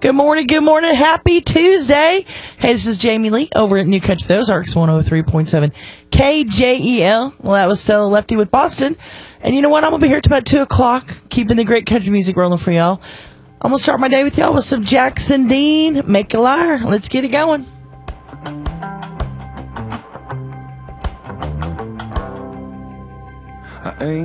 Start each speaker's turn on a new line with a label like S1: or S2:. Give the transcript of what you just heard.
S1: Good morning. Happy Tuesday. Hey, this is Jamie Lee over at New Country Ozarks 103.7 KJEL. Well, that was Stella Lefty with Boston. And you know what? I'm going to be here till about 2 o'clock, keeping the great country music rolling for y'all. I'm going to start my day with y'all with some Jackson Dean, Make a Liar. Let's get it going.